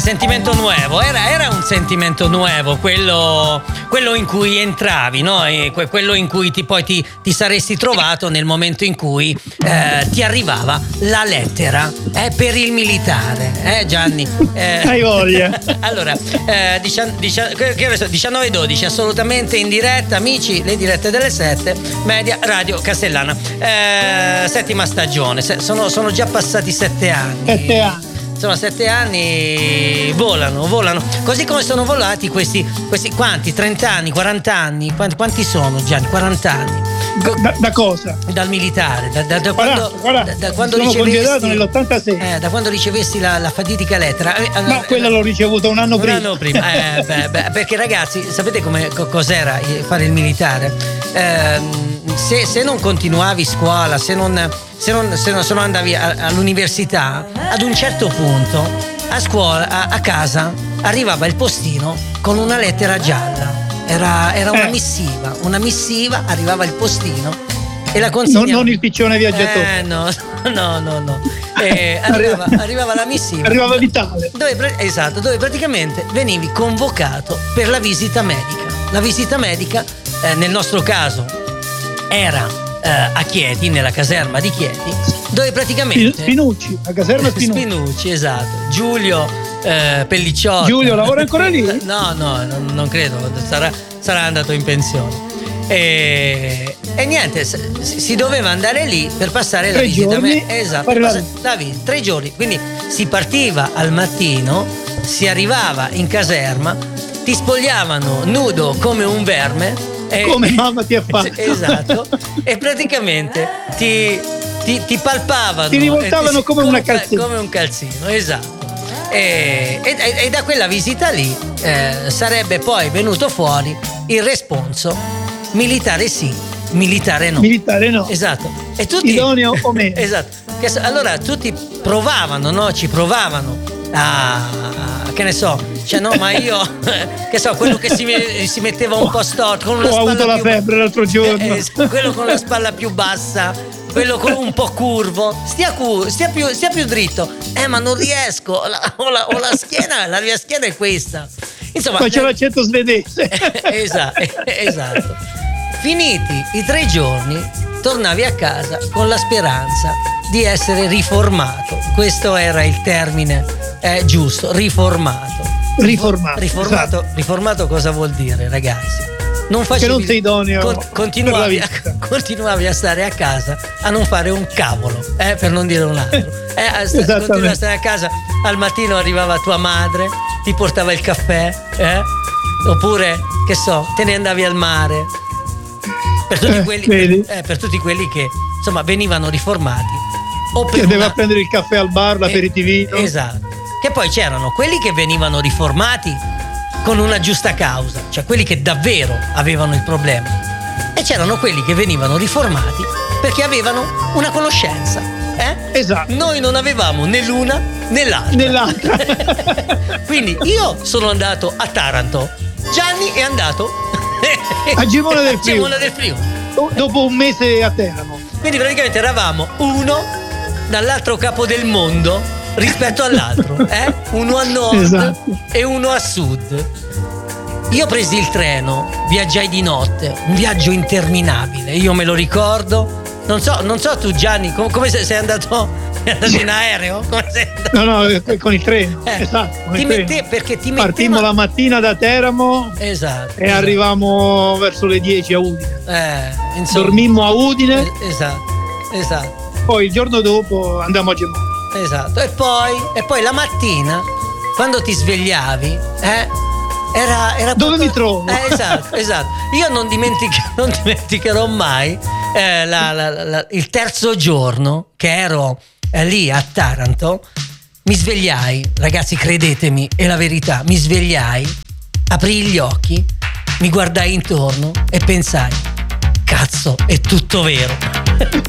sentimento nuovo, era un sentimento nuovo, quello in cui entravi, no? E quello in cui poi ti saresti trovato nel momento in cui ti arrivava la lettera per il militare, Gianni? Hai voglia. Allora, 19:12, assolutamente in diretta, amici, le dirette delle 7, Media Radio Castellana, settima stagione, sono già passati 7 anni. 7 anni. Insomma, 7 anni volano, così come sono volati questi quanti? 30 anni, 40 anni? Quanti sono, Gianni? 40 anni. Da cosa? Dal militare, da quando sono congedato ricevesti nell'86. Da quando ricevesti la fatidica lettera. No, quella l'ho ricevuta un anno prima. Un anno prima. Perché ragazzi, sapete cos'era fare il militare? Se non continuavi scuola, se non andavi all'università, ad un certo punto a scuola, a casa, arrivava il postino con una lettera gialla. Era una missiva, arrivava il postino e la consegnava. Non il piccione viaggiatore. No. Arrivava la missiva. Arrivava Vitale. Dove praticamente venivi convocato per la visita medica. La visita medica, nel nostro caso, era a Chieti, nella caserma di Chieti, dove praticamente Spinucci, la caserma Spinucci, esatto. Giulio Pellicciotto. Giulio lavora ancora lì? No, non credo, sarà andato in pensione. E niente, si doveva andare lì per passare la visita. Esatto, 3 giorni. Quindi si partiva al mattino, si arrivava in caserma, ti spogliavano nudo come un verme. Come mamma ti ha fatto. Esatto. E praticamente ti palpavano. Ti rivoltavano come un calzino, esatto. E da quella visita lì sarebbe poi venuto fuori il responso: militare sì, militare no. Militare no. Esatto. E tutti, idoneo o meno. Esatto. Allora tutti provavano, no? Ci provavano che ne so, cioè no, ma io che so, quello che si metteva un po' storto con una ho spalla avuto la febbre l'altro giorno. Quello con la spalla più bassa, quello con un po' curvo, stia più dritto. Ma non riesco, ho la schiena, la mia schiena è questa. Insomma, faccio l'accento svedese. Esatto. Finiti i 3 giorni, tornavi a casa con la speranza di essere riformato. Questo era il termine giusto, riformato. Esatto. Riformato cosa vuol dire, ragazzi? Non facevi, che non sei idoneo. Continuavi a stare a casa a non fare un cavolo, per non dire un altro. Continuavi a stare a casa, al mattino arrivava tua madre, ti portava il caffè, oppure, che so, te ne andavi al mare. Per tutti quelli che insomma venivano riformati. Che andava a prendere il caffè al bar, l'aperitivino. Esatto. Che poi c'erano quelli che venivano riformati con una giusta causa, cioè quelli che davvero avevano il problema, e c'erano quelli che venivano riformati perché avevano una conoscenza. Esatto. Noi non avevamo né l'una né l'altra. Quindi io sono andato a Taranto, Gianni è andato a Gimone del Friuli. Dopo un mese a Teramo. Quindi praticamente eravamo uno dall'altro capo del mondo rispetto all'altro, uno a nord, esatto, e uno a sud. Io presi il treno, viaggiai di notte, un viaggio interminabile, io me lo ricordo. Non so tu, Gianni, come sei andato in aereo? No, con il treno. Esatto, partimmo la mattina da Teramo, esatto, e arrivammo verso le 10 a Udine. Dormimmo a Udine. Esatto. Poi il giorno dopo andammo a Gemona. Esatto. E poi la mattina, quando ti svegliavi, era dove mi trovo? Esatto. Io non dimenticherò mai il terzo giorno che ero lì a Taranto. Mi svegliai, ragazzi, credetemi, è la verità, mi svegliai, aprii gli occhi, mi guardai intorno e pensai: cazzo, è tutto vero.